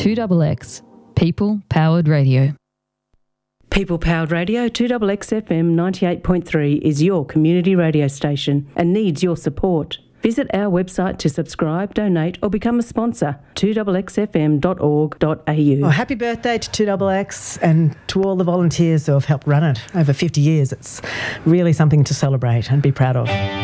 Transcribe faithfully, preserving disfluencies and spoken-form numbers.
two X X, People Powered Radio. People Powered Radio, two X X F M ninety-eight point three is your community radio station and needs your support. Visit our website to subscribe, donate or become a sponsor, two x x f m dot org dot a u. Well, happy birthday to two X X and to all the volunteers who have helped run it over fifty years. It's really something to celebrate and be proud of.